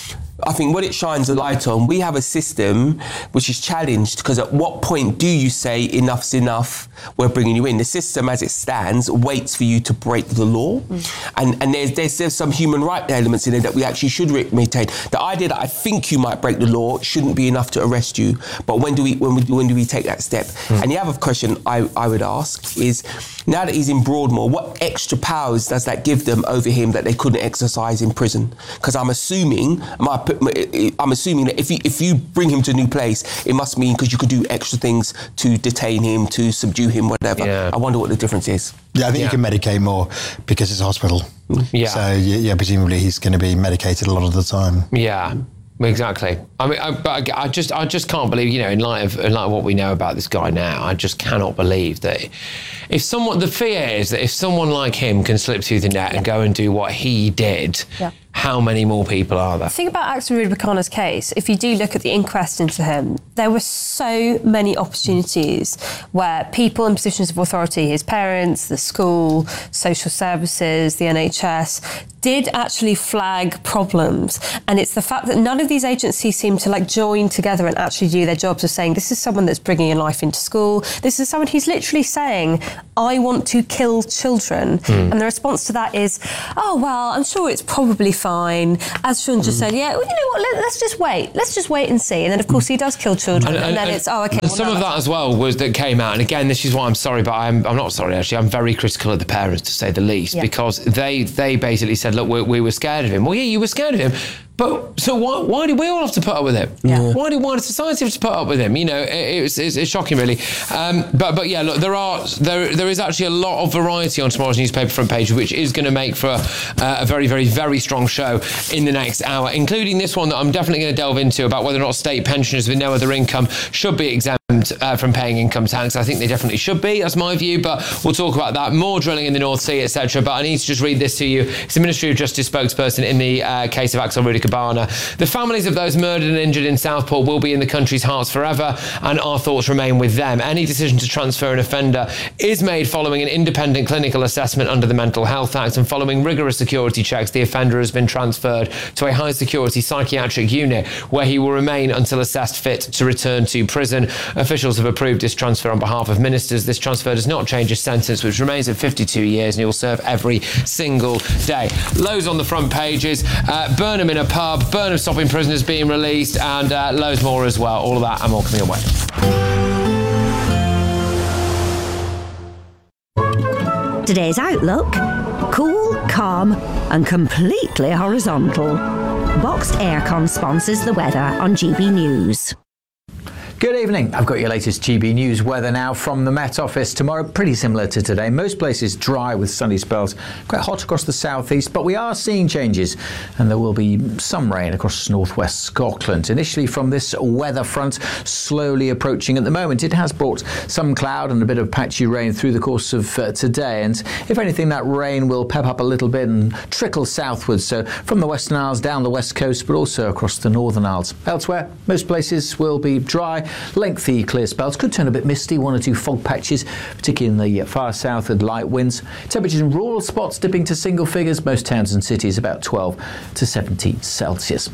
I think what it shines a light on, we have a system which is challenged, because at what point do you say enough's enough, we're bringing you in? The system as it stands waits for you to break the law. Mm. And, and there's, there's there's some human right elements in it that we actually should maintain. The idea that I think you might break the law shouldn't be enough to arrest you, but when do we when, we, when do we take that step? Mm. And the other question I, I would ask is, now that he's in Broadmoor, what extra powers does that give them over him that they couldn't exercise in prison? Because I'm assuming, I'm assuming that if you, if you bring him to a new place, it must mean because you could do extra things to detain him, to subdue him, whatever. Yeah. I wonder what the difference is. Yeah, I think yeah. you can medicate more because it's a hospital. Yeah. So, yeah, presumably he's going to be medicated a lot of the time. Yeah. Exactly. I mean, I, but I, I just, I just can't believe, you know, in light of, in light of what we know about this guy now, I just cannot believe that if someone, the fear is that if someone like him can slip through the net yeah. and go and do what he did, yeah. how many more people are there? The thing about Axel Rudikabana's case, if you do look at the inquest into him, there were so many opportunities where people in positions of authority, his parents, the school, social services, the N H S, did actually flag problems. And it's the fact that none of these agencies seem to like join together and actually do their jobs of saying, this is someone that's bringing a life into school. This is someone who's literally saying, I want to kill children. Mm. And the response to that is, oh, well, I'm sure it's probably fine. As Sean just mm. said, yeah, well, you know what, Let, let's just wait. Let's just wait and see. And then, of course, he does kill children. And, and, and then and, it's, oh, OK. Well, some of that as well was that came out. And again, this is why I'm sorry, but I'm, I'm not sorry, actually. I'm very critical of the parents, to say the least, yeah. because they, they basically said, look, we, we were scared of him. Well, yeah, you were scared of him. But so why, why did we all have to put up with him? Yeah. Why did why did society have to put up with him? You know, it, it's, it's, it's shocking, really. Um, but but yeah, look, there are there there is actually a lot of variety on tomorrow's newspaper front page, which is going to make for a, uh, a very very very strong show in the next hour, including this one that I'm definitely going to delve into about whether or not state pensioners with no other income should be exempt. Uh, from paying income tax. I think they definitely should be, that's my view, but we'll talk about that. More drilling in the North Sea, et cetera. But I need to just read this to you. It's the Ministry of Justice spokesperson in the uh, case of Axel Rudikabana. The families of those murdered and injured in Southport will be in the country's hearts forever, and our thoughts remain with them. Any decision to transfer an offender is made following an independent clinical assessment under the Mental Health Act, and following rigorous security checks, the offender has been transferred to a high-security psychiatric unit where he will remain until assessed fit to return to prison. Officials have approved this transfer on behalf of ministers. This transfer does not change his sentence, which remains at fifty-two years, and he will serve every single day. Loads on the front pages. Uh, Burnham in a pub, Burnham stopping prisoners being released, and uh, loads more as well. All of that and more coming away. Today's outlook: cool, calm and completely horizontal. Boxed Aircon sponsors the weather on G B News. Good evening. I've got your latest G B News weather now from the Met Office. Tomorrow, pretty similar to today. Most places dry with sunny spells. Quite hot across the southeast, but we are seeing changes, and there will be some rain across northwest Scotland. Initially from this weather front, slowly approaching at the moment. It has brought some cloud and a bit of patchy rain through the course of uh, today, and if anything, that rain will pep up a little bit and trickle southwards, so from the Western Isles down the west coast, but also across the Northern Isles. Elsewhere, most places will be dry. Lengthy clear spells, could turn a bit misty, one or two fog patches, particularly in the far south with light winds. Temperatures in rural spots dipping to single figures, most towns and cities about twelve to seventeen Celsius.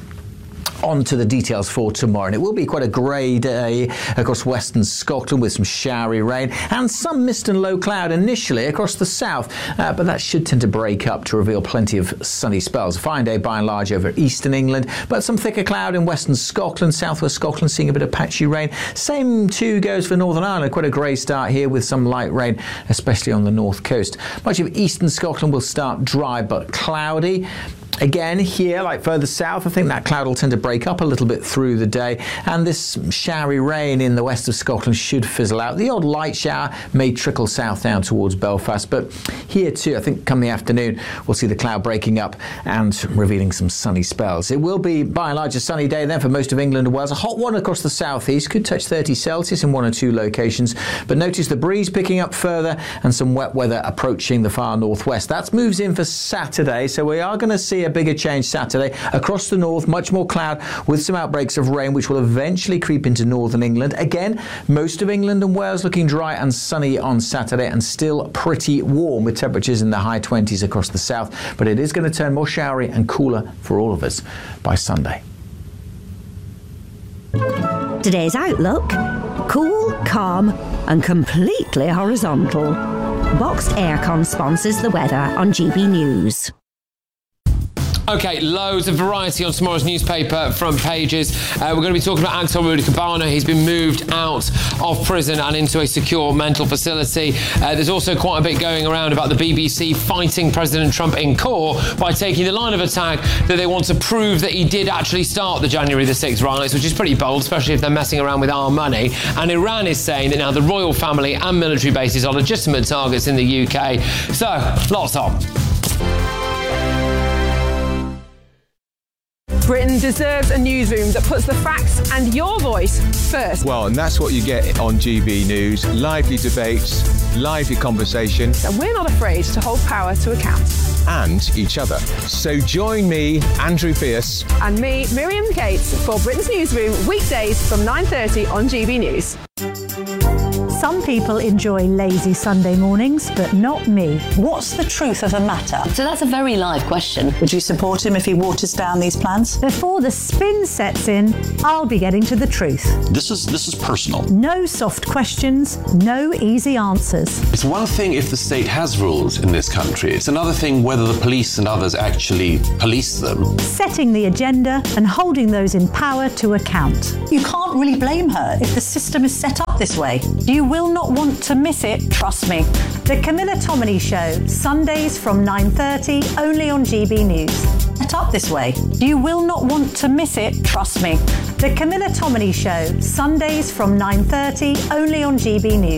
On to the details for tomorrow, and it will be quite a grey day across western Scotland with some showery rain and some mist and low cloud initially across the south, uh, but that should tend to break up to reveal plenty of sunny spells. A fine day by and large over eastern England, but some thicker cloud in western Scotland, southwest Scotland seeing a bit of patchy rain. Same too goes for Northern Ireland, quite a grey start here with some light rain, especially on the north coast. Much of eastern Scotland will start dry but cloudy. Again, here, like further south, I think that cloud will tend to break up a little bit through the day, and this showery rain in the west of Scotland should fizzle out. The odd light shower may trickle south down towards Belfast, but here too, I think come the afternoon, we'll see the cloud breaking up and revealing some sunny spells. It will be, by and large, a sunny day then for most of England and Wales. A hot one across the southeast, could touch thirty Celsius in one or two locations, but notice the breeze picking up further and some wet weather approaching the far northwest. That moves in for Saturday, so we are going to see a bigger change Saturday. Across the north, much more cloud with some outbreaks of rain, which will eventually creep into northern England. Again, most of England and Wales looking dry and sunny on Saturday, and still pretty warm with temperatures in the high twenties across the south, but it is going to turn more showery and cooler for all of us by Sunday. Today's outlook: cool, calm and completely horizontal. Boxed Aircon sponsors the weather on G B News. Okay, loads of variety on tomorrow's newspaper front pages. Uh, we're going to be talking about Axel Rudikabana. He's been moved out of prison and into a secure mental facility. Uh, there's also quite a bit going around about the B B C fighting President Trump in court by taking the line of attack that they want to prove that he did actually start the January the sixth riots, which is pretty bold, especially if they're messing around with our money. And Iran is saying that now the royal family and military bases are legitimate targets in the U K. So, lots on. Britain deserves a newsroom that puts the facts and your voice first. Well, and that's what you get on G B News. Lively debates, lively conversation. And we're not afraid to hold power to account. And each other. So join me, Andrew Pierce. And me, Miriam Cates, for Britain's Newsroom, weekdays from nine thirty on G B News. Some people enjoy lazy Sunday mornings, but not me. What's the truth of the matter? So that's a very live question. Would you support him if he waters down these plans? Before the spin sets in, I'll be getting to the truth. This is this is personal. No soft questions, no easy answers. It's one thing if the state has rules in this country. It's another thing whether the police and others actually police them. Setting the agenda and holding those in power to account. You can't really blame her if the system is set up this way. You will not want to miss it, trust me. The Camilla Tominey Show, Sundays from nine thirty, only on G B News. Set up this way. You will not want to miss it, trust me. The Camilla Tominey Show, Sundays from nine thirty, only on G B News.